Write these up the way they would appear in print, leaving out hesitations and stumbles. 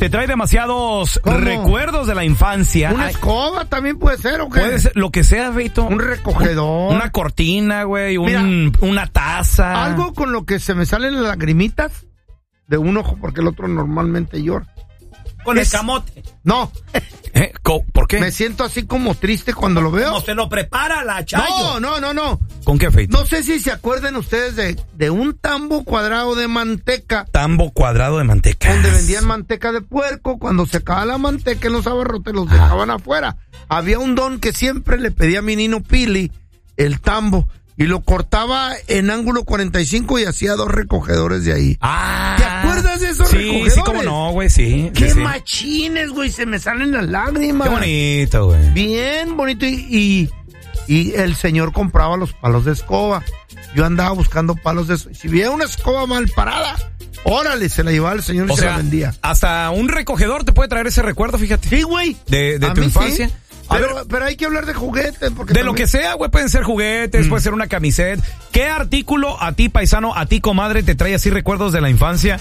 te trae demasiados recuerdos de la infancia. ¿Una escoba también puede ser o qué? Puede ser, lo que sea, Feito. Un recogedor. Una cortina, güey, una taza. Algo con lo que se me salen las lagrimitas de un ojo porque el otro normalmente llora. Con el camote. No. ¿Por qué? Me siento así como triste cuando lo veo. ¿Cómo se lo prepara la Chayo? No. ¿Con qué, Feito? No sé si se acuerdan ustedes de un tambo cuadrado de manteca. Tambo cuadrado de manteca. Donde vendían manteca de puerco. Cuando se acaba la manteca en los abarrotes los dejaban afuera. Había un don que siempre le pedía a mi nino Pili, el tambo. Y lo cortaba en ángulo 45 y hacía 2 recogedores de ahí. ¿Te acuerdas de esos recogedores? Sí, cómo no, güey, sí. ¡Qué machines, güey! Se me salen las lágrimas. Qué bonito, güey. Bien bonito. Y el señor compraba los palos de escoba. Yo andaba buscando palos de escoba. Si veía una escoba mal parada, órale, se la llevaba el señor y se la vendía. Hasta un recogedor te puede traer ese recuerdo, fíjate. Sí, güey. De tu infancia. Sí. Pero hay que hablar de juguetes. Porque de lo que sea, güey, pueden ser juguetes, puede ser una camiseta. ¿Qué artículo a ti, paisano, a ti, comadre, te trae así recuerdos de la infancia?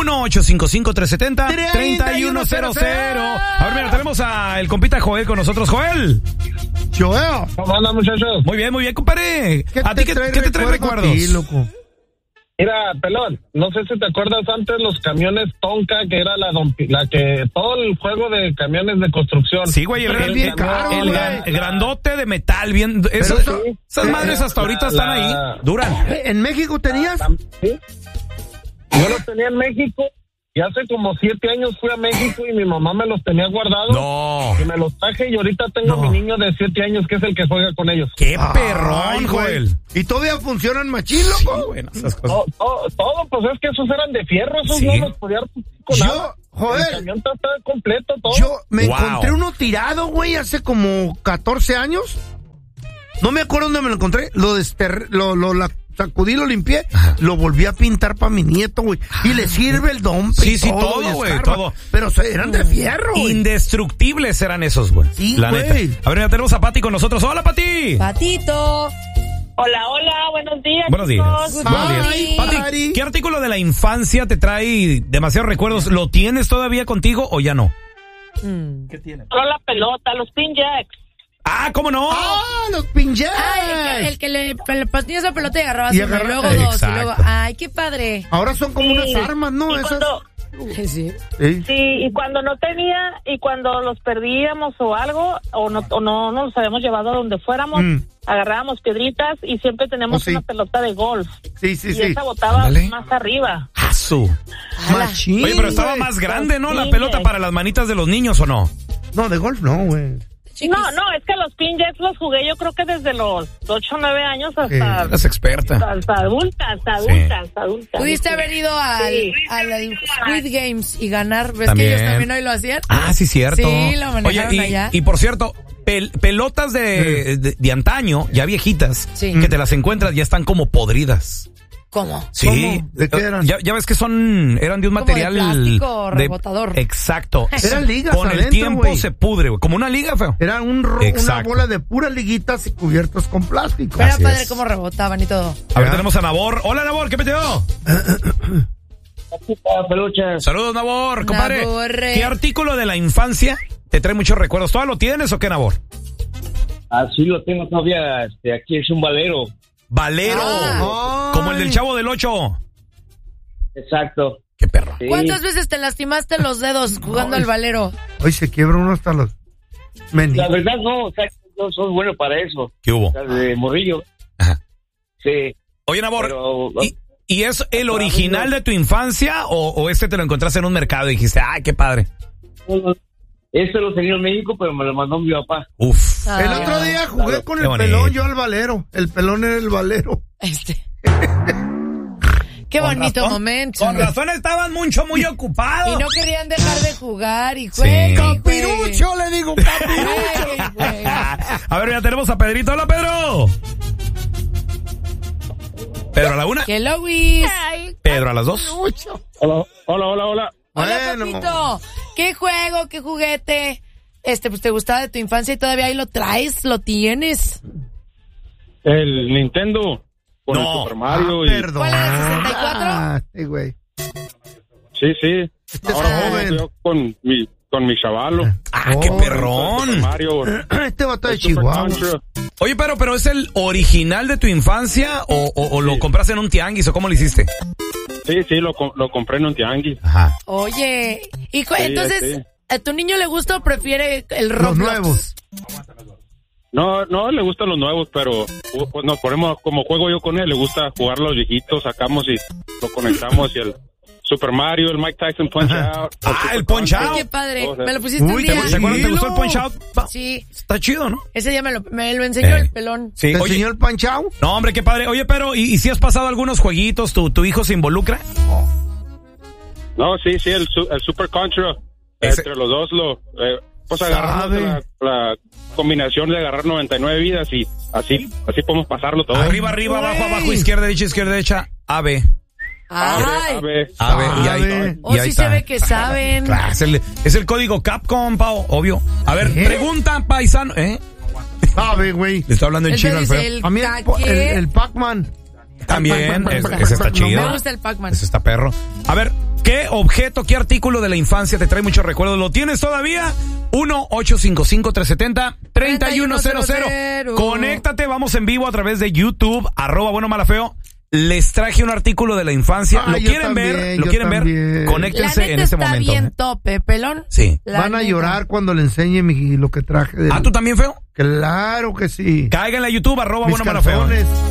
1-855-370-3100. A ver, mira, tenemos a el compita Joel con nosotros. ¡Joel! ¡Joel! ¿Cómo andan, muchachos? Muy bien, compadre. ¿A ti qué te trae recuerdos? Sí, loco. Mira, pelón, no sé si te acuerdas antes los camiones Tonka, que era la que todo el juego de camiones de construcción. Sí, güey, el grandote de metal, bien. Esas madres hasta ahorita están ahí, duran. ¿En México tenías? Sí. Yo los tenía en México. Y hace como 7 años fui a México y mi mamá me los tenía guardados. No. Y me los traje y ahorita tengo mi niño de 7 años que es el que juega con ellos. ¡Qué perrón, Joel! ¿Y todavía funcionan machín, loco? Sí, bueno, esas cosas. Todo, pues es que esos eran de fierro, esos no los podía con nada. Joder. El camión está completo, todo. Yo me encontré uno tirado, güey, hace como 14 años. No me acuerdo dónde me lo encontré. Lo sacudí, lo limpié, lo volví a pintar para mi nieto, güey. Y le sirve el dompe. Sí, todo, güey, todo. Pero eran de fierro, güey. Indestructibles eran esos, güey. Sí, la neta. A ver, ya tenemos a Pati con nosotros. ¡Hola, Pati! Patito. Hola, buenos días. Buenos días. Buenos días. Pati, ¿qué artículo de la infancia te trae demasiados recuerdos? ¿Lo tienes todavía contigo o ya no? ¿Qué tienes? Solo la pelota, los pin jacks. ¡Ah, cómo no! ¡Ah, los pinches! El que le ponías la pelota y agarrabas uno, y luego dos, y luego... ¡Ay, qué padre! Ahora son como unas armas, ¿no? Esas... Sí, y cuando no tenía, y cuando los perdíamos o algo, o no los habíamos llevado a donde fuéramos, agarrábamos piedritas y siempre tenemos una pelota de golf. Sí. Y esa botaba más arriba. ¡Asu! Machín. Oye, pero estaba más grande, ¿no? La pelota para las manitas de los niños, ¿o no? No, de golf no, güey. No, es que los pin jacks los jugué yo creo que desde los 8 o 9 años hasta... Eres experta. Hasta adulta. Pudiste haber ido al Squid Games y ganar. ¿Ves que ellos también hoy lo hacían? Ah, sí, cierto. Sí, lo manejaron allá. Y por cierto, pelotas de antaño, ya viejitas, que te las encuentras, ya están como podridas. ¿Cómo? Sí. ¿Cómo? ¿De qué eran? Ya ves que eran de un material... de plástico rebotador. Exacto. Eran ligas con adentro, el tiempo güey. se pudre, güey. Como una liga, feo. Era una bola de puras liguitas y cubiertos con plástico. Pero era padre cómo rebotaban y todo. A ver, tenemos a Nabor. Hola, Nabor, ¿qué metió? Saludos, Nabor, compadre. Naborre. ¿Qué artículo de la infancia te trae muchos recuerdos? ¿Todavía lo tienes o qué, Nabor? Así lo tengo todavía. Aquí es un valero. Valero, como el del Chavo del 8. Exacto. Qué perro. Sí. ¿Cuántas veces te lastimaste los dedos jugando al valero? Hoy se quiebra uno hasta los menis. La verdad no, o sea, no soy bueno para eso. ¿Qué hubo? O sea, de morrillo. Ajá. Sí. Oye, Nabor, pero, ¿y es el original de tu infancia o este te lo encontraste en un mercado y dijiste, ¡ay, qué padre! Este lo tenía en México, pero me lo mandó mi papá. Uf. El otro día jugué con el pelón yo al valero. El pelón era el valero. Qué bonito momento. Con razón estaban muy ocupados. Y no querían dejar de jugar y juegue. ¡Capirucho! Le digo, capirucho. A ver, ya tenemos a Pedrito. ¡Hola, Pedro! ¿Pedro a la 1? Hello, Luis. ¿Pedro a las 2? Hola. Hola, papito. ¿Qué juego, qué juguete? Pues te gustaba de tu infancia y todavía ahí lo traes, lo tienes. El Nintendo. Con el Super Mario. Perdón. ¿Cuál era, el 64? Sí, güey. Sí. Ahora yo con mi chavalo. ¡Qué perrón! Mario. Este vato de Chihuahua. Oye, pero ¿es el original de tu infancia o lo compraste en un tianguis o cómo lo hiciste? Sí, lo compré en un tianguis. Ajá. Oye, entonces, ¿a tu niño le gusta o prefiere el Roblox? Los nuevos. No, le gustan los nuevos, pero pues nos ponemos, como juego yo con él, le gusta jugar los viejitos, sacamos y lo conectamos y el Super Mario, el Mike Tyson Punch Out. El Punch Out. Ay, qué padre. Me lo pusiste un día. ¿Te acuerdas? ¿Te gustó el Punch Out? Sí. Está chido, ¿no? Ese día me lo enseñó el pelón. Sí. ¿Te enseñó el Punch Out? No, hombre, qué padre. Oye, pero ¿y si has pasado algunos jueguitos? ¿Tu hijo se involucra? No, sí, el Super Contra. Entre los dos pues agarramos la combinación de agarrar 99 vidas y así podemos pasarlo todo. Arriba, abajo, izquierda, derecha, A, B. Ay. Y ahí sí se ve que saben. Claro, es el código Capcom, Pau, obvio. A ver, pregunta, paisano. Sabe, güey. Le está hablando en chino al feo. A mí el Pac-Man. También, ese está chido. Me gusta el Pac-Man. Ese está perro. A ver, ¿qué objeto, qué artículo de la infancia te trae muchos recuerdos? ¿Lo tienes todavía? 1-855-370-3100. Conéctate, vamos en vivo a través de YouTube, @buenomalafeo. Les traje un artículo de la infancia. ¿Lo quieren ver? Conéctense en este momento. Está bien tope, pelón. Sí. Van a llorar cuando le enseñe lo que traje. ¿Tú también, feo? Claro que sí. Caigan en la YouTube, @buenomalafeo.